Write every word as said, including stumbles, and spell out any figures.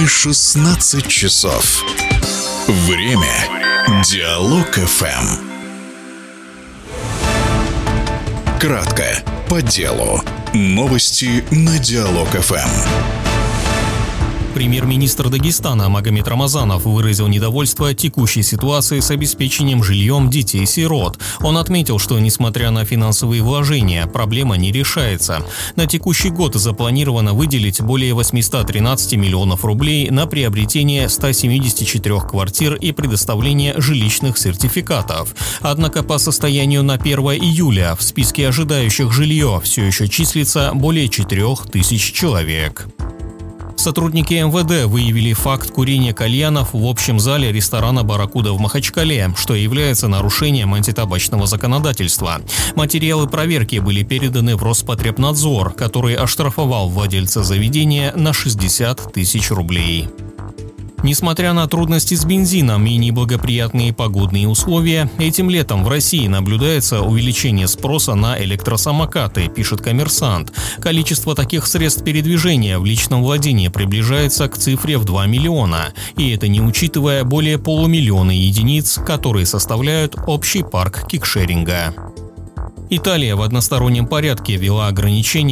шестнадцать часов. Время Диалог эф эм. Кратко, по делу. Новости на Диалог эф эм. Премьер-министр Дагестана Магомед Рамазанов выразил недовольство текущей ситуацией с обеспечением жильем детей-сирот. Он отметил, что, несмотря на финансовые вложения, проблема не решается. На текущий год запланировано выделить более восемьсот тринадцать миллионов рублей на приобретение ста семидесяти четырёх квартир и предоставление жилищных сертификатов. Однако по состоянию на первое июля в списке ожидающих жилье все еще числится более четырёх тысяч человек. Сотрудники эм вэ дэ выявили факт курения кальянов в общем зале ресторана «Барракуда» в Махачкале, что является нарушением антитабачного законодательства. Материалы проверки были переданы в Роспотребнадзор, который оштрафовал владельца заведения на шестьдесят тысяч рублей. Несмотря на трудности с бензином и неблагоприятные погодные условия, этим летом в России наблюдается увеличение спроса на электросамокаты, пишет «Коммерсант». Количество таких средств передвижения в личном владении приближается к цифре в два миллиона, и это не учитывая более полумиллиона единиц, которые составляют общий парк кикшеринга. Италия в одностороннем порядке ввела ограничения